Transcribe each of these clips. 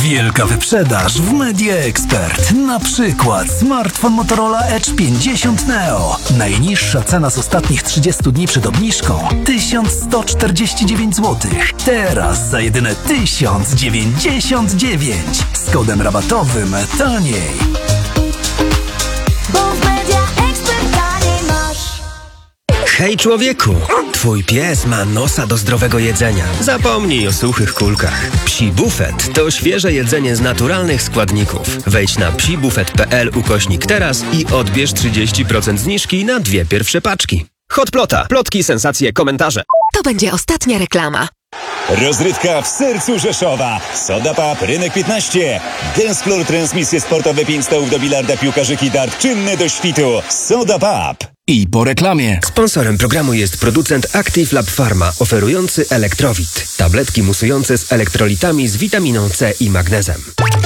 Wielka wyprzedaż w Media Expert. Na przykład smartfon Motorola Edge 50 Neo. Najniższa cena z ostatnich 30 dni przed obniżką 1149 zł. Teraz za jedyne 1099. Z kodem rabatowym taniej. Hej człowieku, twój pies ma nosa do zdrowego jedzenia. Zapomnij o suchych kulkach. Psi Bufet to świeże jedzenie z naturalnych składników. Wejdź na psibufet.pl/teraz i odbierz 30% zniżki na 2 pierwsze paczki. Hotplota. Plotki, sensacje, komentarze. To będzie ostatnia reklama. Rozrywka w sercu Rzeszowa. Soda Pub, Rynek 15. Dance Floor, transmisje sportowe, 5 stołów do bilarda, piłkarzyki, dart, czynne do świtu. Soda Pub. I po reklamie. Sponsorem programu jest producent Active Lab Pharma, oferujący Elektrowit. Tabletki musujące z elektrolitami z witaminą C i magnezem.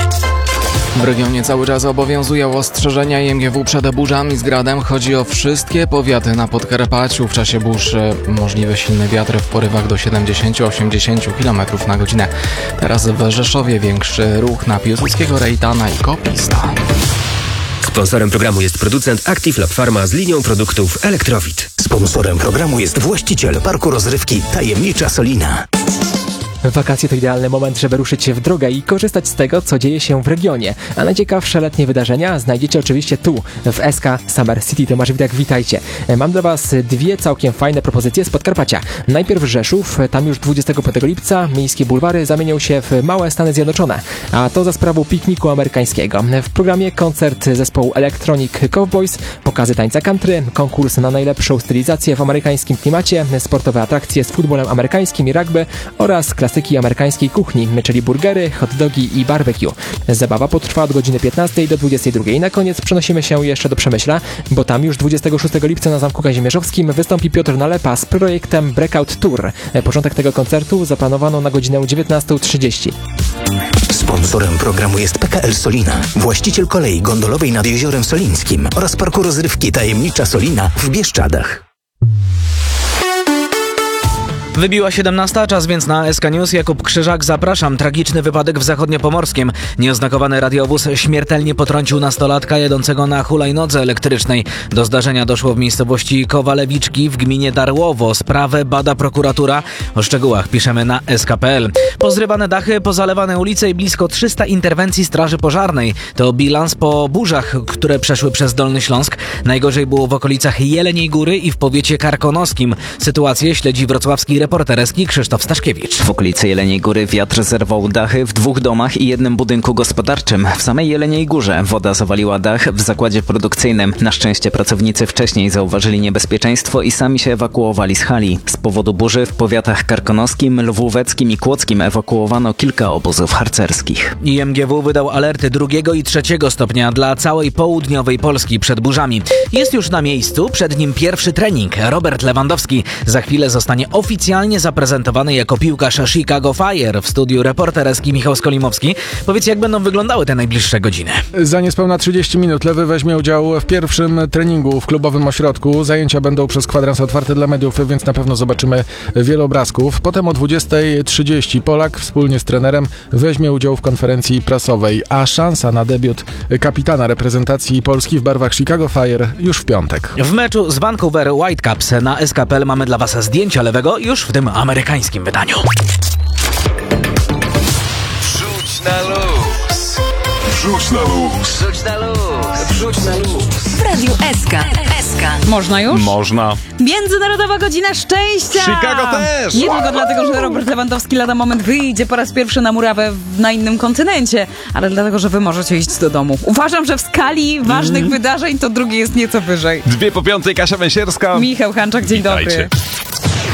W regionie cały czas obowiązują ostrzeżenia IMGW przed burzami z gradem. Chodzi o wszystkie powiaty na Podkarpaciu. W czasie burz możliwe silne wiatry w porywach do 70-80 km na godzinę. Teraz w Rzeszowie większy ruch na Piłsudskiego, Rejtana i Kopista. Sponsorem programu jest producent Active Lab Pharma z linią produktów Elektrowit. Sponsorem programu jest właściciel parku rozrywki Tajemnicza Solina. Wakacje to idealny moment, żeby ruszyć się w drogę i korzystać z tego, co dzieje się w regionie. A najciekawsze letnie wydarzenia znajdziecie oczywiście tu, w SK Summer City. Tomasz Witek, witajcie. Mam dla Was 2 całkiem fajne propozycje z Podkarpacia. Najpierw Rzeszów, tam już 25 lipca miejskie bulwary zamienią się w małe Stany Zjednoczone, a to za sprawą pikniku amerykańskiego. W programie koncert zespołu Electronic Cowboys, pokazy tańca country, konkurs na najlepszą stylizację w amerykańskim klimacie, sportowe atrakcje z futbolem amerykańskim i rugby oraz klasyki amerykańskiej kuchni, czyli burgery, hot dogi i barbecue. Zabawa potrwa od godziny 15 do 22. I na koniec przenosimy się jeszcze do Przemyśla, bo tam już 26 lipca na Zamku Kazimierzowskim wystąpi Piotr Nalepa z projektem Breakout Tour. Początek tego koncertu zaplanowano na godzinę 19:30. Sponsorem programu jest PKL Solina, właściciel kolei gondolowej nad Jeziorem Solińskim oraz parku rozrywki Tajemnicza Solina w Bieszczadach. Wybiła 17, czas więc na SK News. Jakub Krzyżak, zapraszam. Tragiczny wypadek w Zachodniopomorskiem. Nieoznakowany radiowóz śmiertelnie potrącił nastolatka jadącego na hulajnodze elektrycznej. Do zdarzenia doszło w miejscowości Kowalewiczki w gminie Darłowo. Sprawę bada prokuratura. O szczegółach piszemy na sk.pl. Pozrywane dachy, pozalewane ulice i blisko 300 interwencji Straży Pożarnej. To bilans po burzach, które przeszły przez Dolny Śląsk. Najgorzej było w okolicach Jeleniej Góry i w powiecie karkonoskim. Sytuację śledzi wrocławski reporter SK Krzysztof Staszkiewicz. W okolicy Jeleniej Góry wiatr zerwał dachy w 2 domach i 1 budynku gospodarczym. W samej Jeleniej Górze woda zawaliła dach w zakładzie produkcyjnym. Na szczęście pracownicy wcześniej zauważyli niebezpieczeństwo i sami się ewakuowali z hali. Z powodu burzy w powiatach karkonoskim, lwóweckim i kłodzkim ewakuowano kilka obozów harcerskich. IMGW wydał alerty 2. i 3. stopnia dla całej południowej Polski przed burzami. Jest już na miejscu, przed nim pierwszy trening. Robert Lewandowski za chwilę zostanie oficjalnie zaprezentowany jako piłkarz Chicago Fire. W studiu reporter SK Michał Skolimowski. Powiedz, jak będą wyglądały te najbliższe godziny? Za niespełna 30 minut Lewy weźmie udział w pierwszym treningu w klubowym ośrodku. Zajęcia będą przez kwadrans otwarte dla mediów, więc na pewno zobaczymy wiele obrazków. Potem o 20:30 Polak wspólnie z trenerem weźmie udział w konferencji prasowej, a szansa na debiut kapitana reprezentacji Polski w barwach Chicago Fire już w piątek. W meczu z Vancouver Whitecaps na SK.pl mamy dla Was zdjęcia Lewego już w tym amerykańskim wydaniu. Wrzuć na luz. Wrzuć na luz. Wrzuć na luz. Wrzuć na luz. W Radiu SK. Można już? Można. Międzynarodowa Godzina Szczęścia! Chicago też! Nie tylko dlatego, że Robert Lewandowski lada moment wyjdzie po raz pierwszy na murawę na innym kontynencie, ale dlatego, że wy możecie iść do domu. Uważam, że w skali ważnych wydarzeń to drugie jest nieco wyżej. 2 po 5, Kasia Węsierska. Michał Hanczak, dzień dobry.